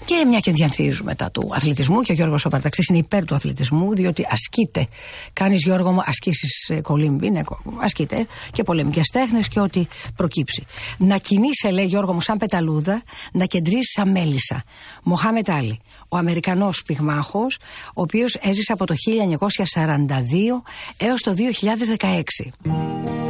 Και μια και διανθίζουμε μετά του αθλητισμού, και ο Γιώργος ο Βαρταξής είναι υπέρ του αθλητισμού, διότι ασκείται. Κάνεις, Γιώργο μου, ασκήσεις κολύμπη, ναι, ασκείται, και πολεμικές τέχνες και ό,τι προκύψει. Να κινείσαι, λέει, Γιώργο μου, σαν πεταλούδα, να κεντρήσεις σαν μέλισσα. Μοχάμετ Άλι, ο Αμερικανός πυγμάχος, ο οποίος έζησε από το 1942 έως το 2016.